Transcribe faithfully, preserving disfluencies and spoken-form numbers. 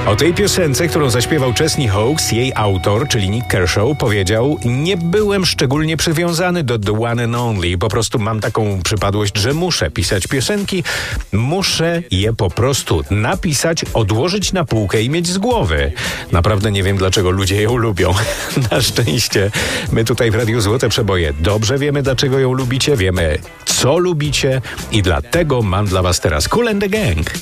O tej piosence, którą zaśpiewał Chesney Hawkes, jej autor, czyli Nick Kershaw, powiedział: nie byłem szczególnie przywiązany do The One and Only. Po prostu mam taką przypadłość, że muszę pisać piosenki, muszę je po prostu napisać, odłożyć na półkę i mieć z głowy. Naprawdę nie wiem, dlaczego ludzie ją lubią. Na szczęście my tutaj w Radiu Złote Przeboje dobrze wiemy, dlaczego ją lubicie, wiemy, co lubicie i dlatego mam dla was teraz Kool and the Gang.